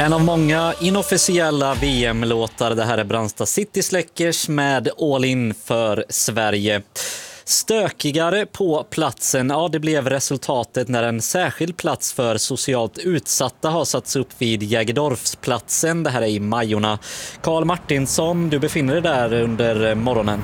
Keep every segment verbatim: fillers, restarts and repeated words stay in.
En av många inofficiella V M-låtar. Det här är Brandsta City Släckers med All In för Sverige. Stökigare på platsen, ja det blev resultatet när en särskild plats för socialt utsatta har satts upp vid Jägerdorfsplatsen. Det här är i Majorna. Karl Martinsson, du befinner dig där under morgonen.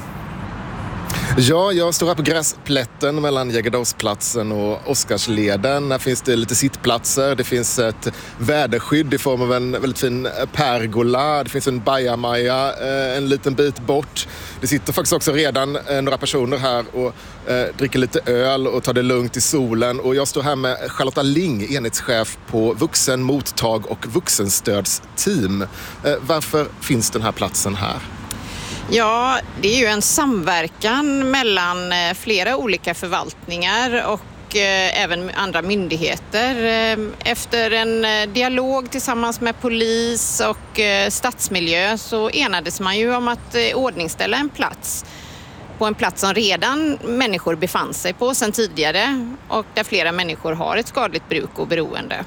Ja, jag står här på gräsplätten mellan Jägerdorfsplatsen och Oscarsleden. Här finns det lite sittplatser. Det finns ett väderskydd i form av en väldigt fin pergola. Det finns en bajamaja en liten bit bort. Det sitter faktiskt också redan några personer här och eh, dricker lite öl och tar det lugnt i solen. Och jag står här med Charlotta Ling, enhetschef på vuxenmottag och vuxenstödsteam. Eh, varför finns den här platsen här? Ja, det är ju en samverkan mellan flera olika förvaltningar och även andra myndigheter. Efter en dialog tillsammans med polis och stadsmiljö så enades man ju om att ordningställa en plats på en plats som redan människor befann sig på sedan tidigare och där flera människor har ett skadligt bruk och beroende.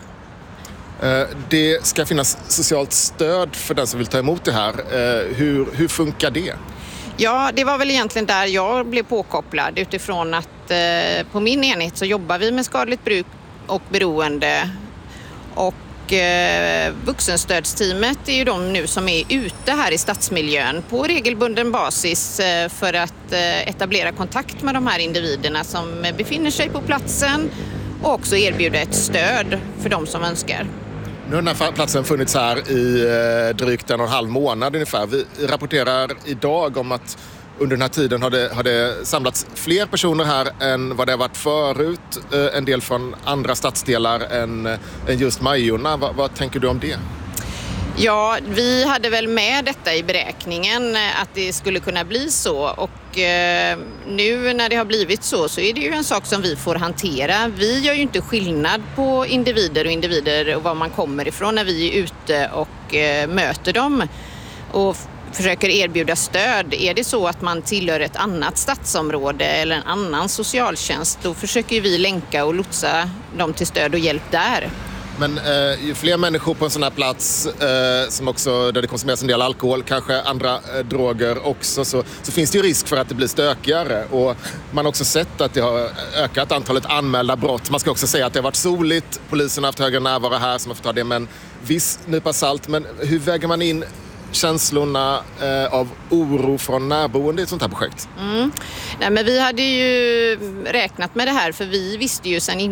Det ska finnas socialt stöd för den som vill ta emot det här. Hur, hur funkar det? Ja, det var väl egentligen där jag blev påkopplad utifrån att eh, på min enhet så jobbar vi med skadligt bruk och beroende. Och eh, vuxenstödsteamet är ju de nu som är ute här i stadsmiljön på regelbunden basis eh, för att eh, etablera kontakt med de här individerna som befinner sig på platsen och också erbjuda ett stöd för de som önskar. Nu har den här platsen funnits här i eh, drygt en och en halv månad ungefär. Vi rapporterar idag om att under den här tiden har det, har det samlats fler personer här än vad det har varit förut. Eh, en del från andra stadsdelar än, än just Majorna. Va, vad tänker du om det? Ja, vi hade väl med detta i beräkningen att det skulle kunna bli så och eh, nu när det har blivit så så är det ju en sak som vi får hantera. Vi gör ju inte skillnad på individer och individer och var man kommer ifrån när vi är ute och eh, möter dem och f- försöker erbjuda stöd. Är det så att man tillhör ett annat stadsområde eller en annan socialtjänst då försöker vi länka och lotsa dem till stöd och hjälp där. Men eh, ju fler människor på en sån här plats eh, som också, där det konsumeras en del alkohol, kanske andra eh, droger också, så, så finns det ju risk för att det blir stökigare. Och man har också sett att det har ökat antalet anmälda brott. Man ska också säga att det har varit soligt. Polisen har haft högre närvaro här som har fått ta det med en viss nypa salt. Men hur väger man in känslorna eh, av oro från närboende i ett sånt här projekt? Mm. Nej, men vi hade ju räknat med det här för vi visste ju sedan